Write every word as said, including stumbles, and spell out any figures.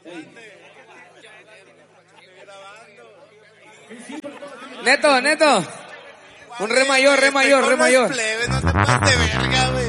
Neto, Neto. Un re mayor, re mayor, re mayor. Plebe, no te pases de verga, güey.